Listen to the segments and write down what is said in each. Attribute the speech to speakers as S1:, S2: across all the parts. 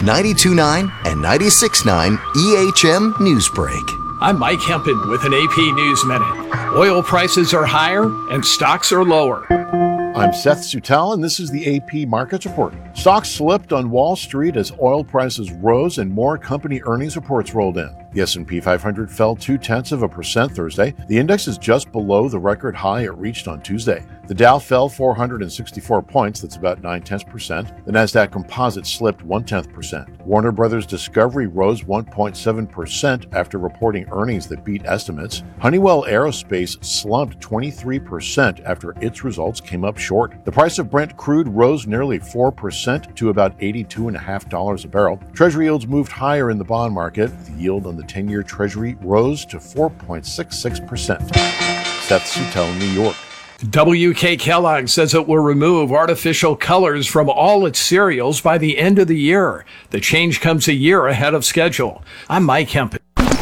S1: 92.9 and 96.9 EHM Newsbreak.
S2: I'm Mike Hempen with an AP News Minute. Oil prices are higher and stocks are lower.
S3: I'm Seth Sutel, and this is the AP Markets Report. Stocks slipped on Wall Street as oil prices rose and more company earnings reports rolled in. The S&P 500 fell 0.2% Thursday. The index is just below the record high it reached on Tuesday. The Dow fell 464 points, that's about 0.9%. The Nasdaq Composite slipped 0.1%. Warner Brothers Discovery rose 1.7% after reporting earnings that beat estimates. Honeywell Aerospace slumped 23% after its results came up short. The price of Brent crude rose nearly 4% to about $82.50 a barrel. Treasury yields moved higher in the bond market. The yield on the 10-year Treasury rose to 4.66%. Seth Sutel, New York.
S2: WK Kellogg says it will remove artificial colors from all its cereals by the end of the year. The change comes a year ahead of schedule. I'm Mike Hempen.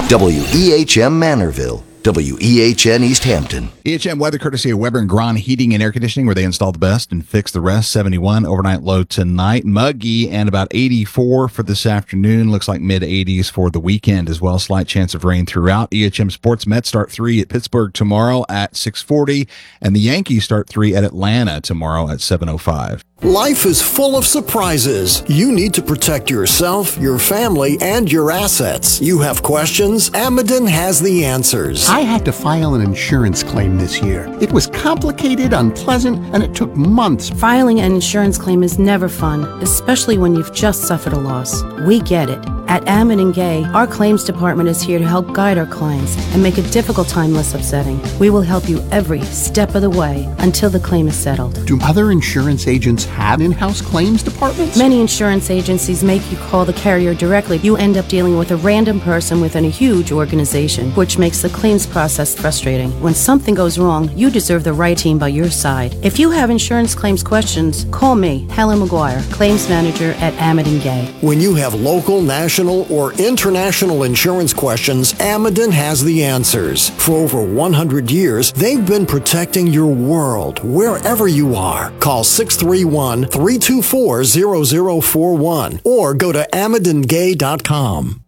S1: WEHM Manorville. WEHN East Hampton.
S4: EHM weather courtesy of Weber and Gron Heating and Air Conditioning, where they install the best and fix the rest. 71 overnight low tonight. Muggy and about 84 for this afternoon. Looks like mid-80s for the weekend as well. Slight chance of rain throughout. EHM Sports Mets start 3 at Pittsburgh tomorrow at 6:40, and the Yankees start 3 at Atlanta tomorrow at 7:05.
S5: Life is full of surprises. You need to protect yourself, your family, and your assets. You have questions? Ameden has the answers.
S6: I had to file an insurance claim this year. It was complicated, unpleasant, and it took months.
S7: Filing an insurance claim is never fun, especially when you've just suffered a loss. We get it. At Ammon & Gay, our claims department is here to help guide our clients and make a difficult time less upsetting. We will help you every step of the way until the claim is settled.
S6: Do other insurance agents have in-house claims departments?
S7: Many insurance agencies make you call the carrier directly. You end up dealing with a random person within a huge organization, which makes the claims process frustrating. When something goes wrong, you deserve the right team by your side. If you have insurance claims questions, call me, Helen McGuire, claims manager at Ammon & Gay.
S5: When you have local, national, or international insurance questions, Ameden has the answers. For over 100 years, they've been protecting your world, wherever you are. Call 631-324-0041 or go to AmmedenGay.com.